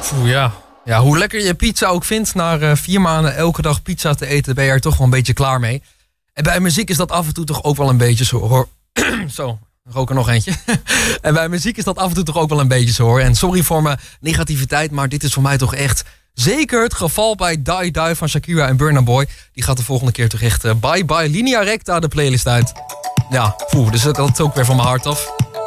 Oeh, ja. Ja, hoe lekker je pizza ook vindt, na 4 maanden elke dag pizza te eten, ben je er toch wel een beetje klaar mee. En bij muziek is dat af en toe toch ook wel een beetje zo, hoor. Zo, rook er nog eentje. En bij muziek is dat af en toe toch ook wel een beetje zo, hoor. En sorry voor mijn negativiteit, maar dit is voor mij toch echt zeker het geval bij Die Die van Shakira en Burna Boy. Die gaat de volgende keer toch echt bye bye linea recta de playlist uit. Ja, dus dat is ook weer van mijn hart af.